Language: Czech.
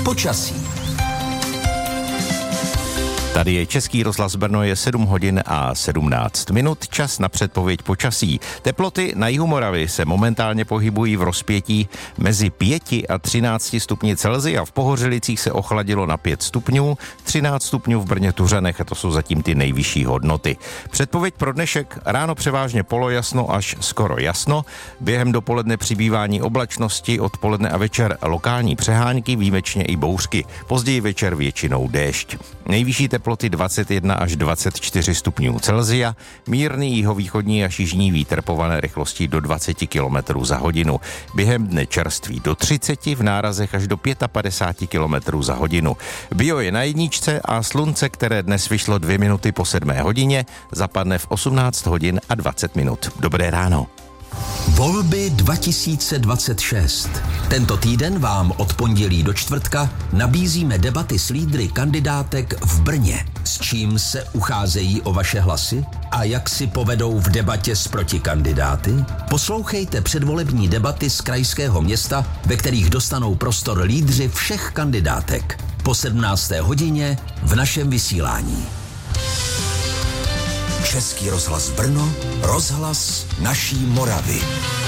Počasí. Tady je Český rozhlas Brno, je 7 hodin a 17 minut, čas na předpověď počasí. Teploty na jihu Moravy se momentálně pohybují v rozpětí mezi 5 a 13 stupni Celsia. V Pohořelicích se ochladilo na 5 stupňů, 13 stupňů v Brně Tuřanech a to jsou zatím ty nejvyšší hodnoty. Předpověď pro dnešek: ráno převážně polojasno až skoro jasno, během dopoledne přibývání oblačnosti, odpoledne a večer lokální přehánky, výjimečně i bouřky, později večer většinou déšť. Nejvyšší teploty 21 až 24 stupňů Celsia, mírný jihovýchodní až jižní vítr pované rychlostí do 20 km za hodinu. Během dne čerství do 30, v nárazech až do 55 km za hodinu. Bio je na jedničce a slunce, které dnes vyšlo 2 minuty po 7 hodině, zapadne v 18 hodin a 20 minut. Dobré ráno. Volby 2026. Tento týden vám od pondělí do čtvrtka nabízíme debaty s lídry kandidátek v Brně. S čím se ucházejí o vaše hlasy a jak si povedou v debatě s protikandidáty? Poslouchejte předvolební debaty z krajského města, ve kterých dostanou prostor lídři všech kandidátek. Po 17. hodině v našem vysílání. Český rozhlas Brno, rozhlas naší Moravy.